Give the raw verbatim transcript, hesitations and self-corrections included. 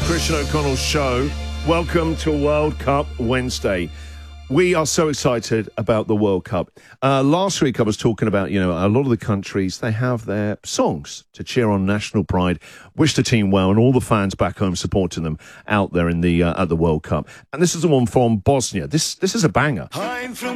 Christian O'Connell's show. Welcome to World Cup Wednesday. We are so excited about the World Cup. Uh, last week I was talking about, you know, a lot of the countries, they have their songs to cheer on national pride, wish the team well, and all the fans back home supporting them out there in the uh, at the World Cup. And this is the one from Bosnia. This this is a banger. I'm from